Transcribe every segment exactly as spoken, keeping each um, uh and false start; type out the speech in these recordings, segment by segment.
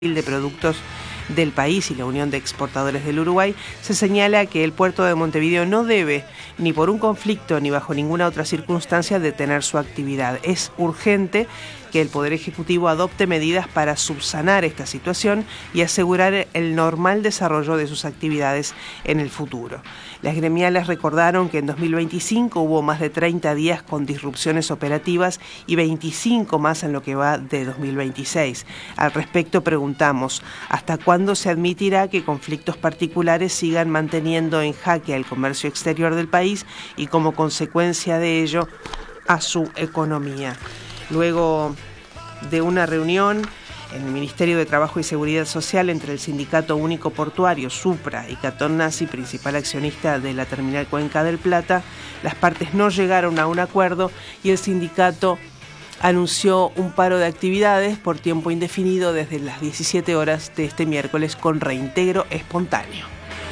de Productos del país y la Unión de Exportadores del Uruguay, se señala que el puerto de Montevideo no debe, ni por un conflicto ni bajo ninguna otra circunstancia, detener su actividad. Es urgente que el Poder Ejecutivo adopte medidas para subsanar esta situación y asegurar el normal desarrollo de sus actividades en el futuro. Las gremiales recordaron que en dos mil veinticinco hubo más de treinta días con disrupciones operativas y veinticinco más en lo que va de dos mil veintiséis. Al respecto preguntamos, ¿hasta cuándo se admitirá que conflictos particulares sigan manteniendo en jaque al comercio exterior del país y como consecuencia de ello a su economía? Luego de una reunión en el Ministerio de Trabajo y Seguridad Social entre el Sindicato Único Portuario, Supra, y Catón Nazi, principal accionista de la terminal Cuenca del Plata, las partes no llegaron a un acuerdo y el sindicato anunció un paro de actividades por tiempo indefinido desde las diecisiete horas de este miércoles con reintegro espontáneo.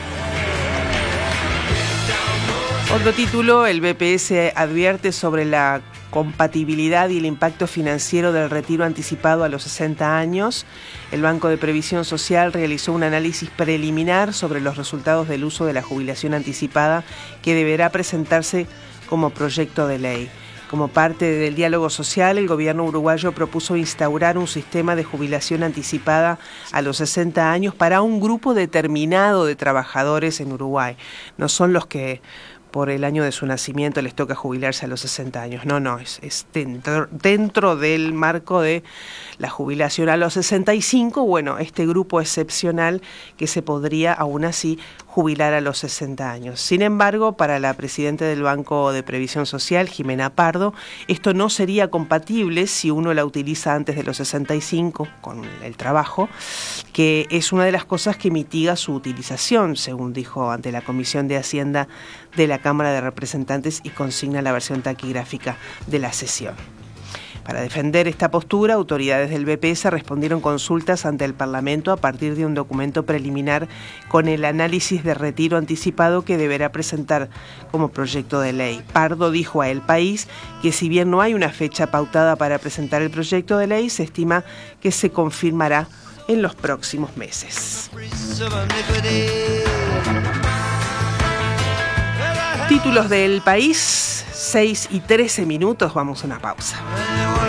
Otro título, el B P S advierte sobre la compatibilidad y el impacto financiero del retiro anticipado a los sesenta años. El Banco de Previsión Social realizó un análisis preliminar sobre los resultados del uso de la jubilación anticipada que deberá presentarse como proyecto de ley. Como parte del diálogo social, el gobierno uruguayo propuso instaurar un sistema de jubilación anticipada a los sesenta años para un grupo determinado de trabajadores en Uruguay. No son los que por el año de su nacimiento les toca jubilarse a los sesenta años. No, no, es, es dentro, dentro del marco de la jubilación a los sesenta y cinco, bueno, este grupo excepcional que se podría aún así jubilar a los sesenta años. Sin embargo, para la presidenta del Banco de Previsión Social, Jimena Pardo, esto no sería compatible si uno la utiliza antes de los sesenta y cinco con el trabajo, que es una de las cosas que mitiga su utilización, según dijo ante la Comisión de Hacienda de la Cámara de Representantes, y consigna la versión taquigráfica de la sesión. Para defender esta postura, autoridades del B P S respondieron consultas ante el Parlamento a partir de un documento preliminar con el análisis de retiro anticipado que deberá presentar como proyecto de ley. Pardo dijo a El País que si bien no hay una fecha pautada para presentar el proyecto de ley, se estima que se confirmará en los próximos meses. Títulos del País, seis y trece minutos, vamos a una pausa.